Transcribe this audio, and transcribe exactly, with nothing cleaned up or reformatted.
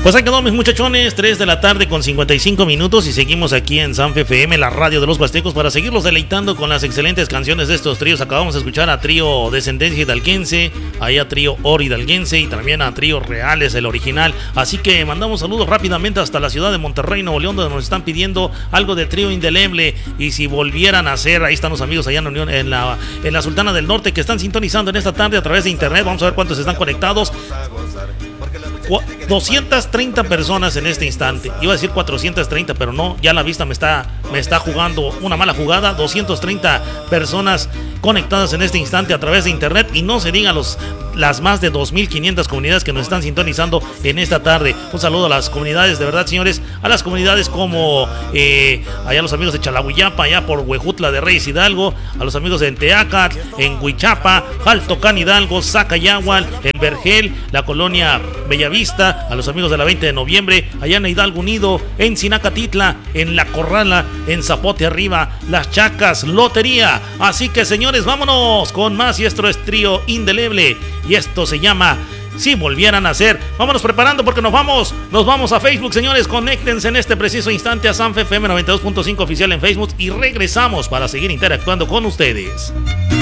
Pues ahí quedó, mis muchachones, tres de la tarde con cincuenta y cinco minutos y seguimos aquí en Sanfe F M, la radio de los Huastecos, para seguirlos deleitando con las excelentes canciones de estos tríos. Acabamos de escuchar a Trío Descendencia Hidalguense, ahí a Trío Or Hidalguense y también a Trío Reales, el original. Así que mandamos saludos rápidamente hasta la ciudad de Monterrey, Nuevo León, donde nos están pidiendo algo de Trío Indeleble. Y si volvieran a hacer, ahí están los amigos allá en, Unión, en, la, en la Sultana del Norte, que están sintonizando en esta tarde a través de internet. Vamos a ver cuántos están conectados. doscientas treinta personas en este instante. Iba a decir cuatrocientas treinta, pero no, ya la vista me está, me está jugando una mala jugada. doscientas treinta personas conectadas en este instante a través de internet, y no se diga los, las más de dos mil quinientas comunidades que nos están sintonizando en esta tarde. Un saludo a las comunidades, de verdad, señores, a las comunidades como eh, allá los amigos de Chalahuyapa, allá por Huejutla de Reyes Hidalgo, a los amigos de Enteacat, en Huichapa, Jaltocán Hidalgo, Zacayahual, en Vergel, la colonia Bellavista, a los amigos de la veinte de noviembre, allá en Hidalgo Unido, en Sinacatitla, en La Corrala, en Zapote Arriba, Las Chacas, Lotería. Así que, señores, vámonos con más, y esto es Trío Indeleble, y esto se llama Si Volvieran a Ser. Vámonos preparando porque nos vamos, nos vamos a Facebook, señores. Conéctense en este preciso instante a Sanfe F M noventa y dos punto cinco oficial en Facebook y regresamos para seguir interactuando con ustedes.